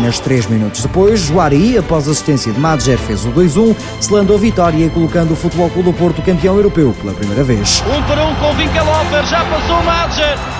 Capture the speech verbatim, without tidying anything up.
apenas três minutos depois, Juari, após assistência de Madjer, fez o dois a um, selando a vitória e colocando o Futebol Clube do Porto campeão europeu pela primeira vez. Um para um com Winkelhofer, já passou Madjer.